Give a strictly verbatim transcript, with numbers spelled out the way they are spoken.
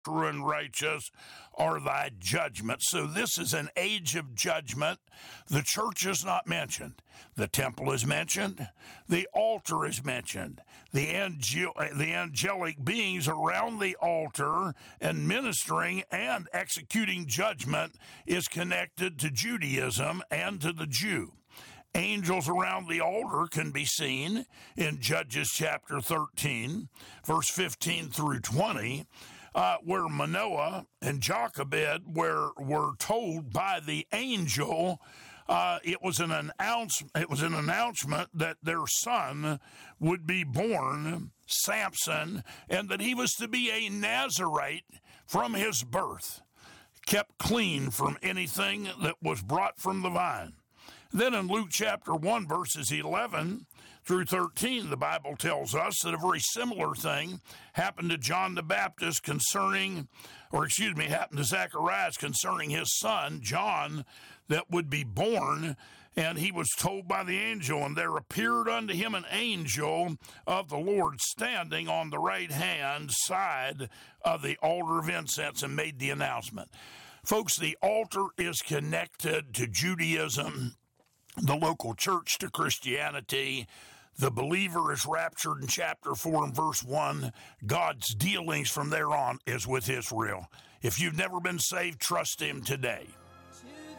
true and righteous are thy judgments. So this is an age of judgment. The church is not mentioned. The temple is mentioned. The altar is mentioned. The, angel, the angelic beings around the altar and ministering and executing judgment is connected to Judaism and to the Jew. Angels around the altar can be seen in Judges chapter thirteen, verse fifteen through twenty, uh, where Manoah and Jochebed were, were told by the angel, uh, it was an announce, it was an announcement that their son would be born, Samson, and that he was to be a Nazarite from his birth, kept clean from anything that was brought from the vine. Then in Luke chapter one, verses eleven through thirteen, the Bible tells us that a very similar thing happened to John the Baptist concerning, or excuse me, happened to Zacharias concerning his son, John, that would be born. And he was told by the angel, and there appeared unto him an angel of the Lord standing on the right hand side of the altar of incense, and made the announcement. Folks, the altar is connected to Judaism, the local church to Christianity. The believer is raptured in chapter four and verse one. God's dealings from there on is with Israel. If you've never been saved, trust him today.